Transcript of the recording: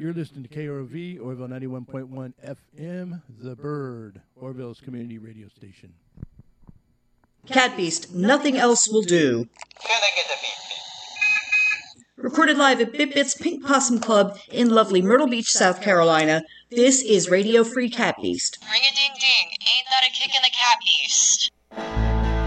You're listening to KROV, Orville 91.1 FM, The Bird, Orville's community radio station. Cat Beast, Nothing Else Will Do. Recorded live at Bip Bit's Pink Possum Club in lovely Myrtle Beach, South Carolina, this is Radio Free Cat Beast. Ring-a-ding-ding, ain't that a kick in the Cat Beast?